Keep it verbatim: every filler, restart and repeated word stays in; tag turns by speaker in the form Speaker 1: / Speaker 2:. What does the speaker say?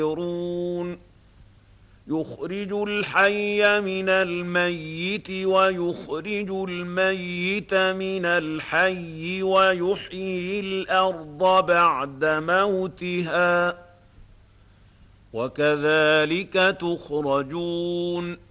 Speaker 1: يخرج الحي من الميت ويخرج الميت من الحي ويحيي الأرض بعد موتها وكذلك تخرجون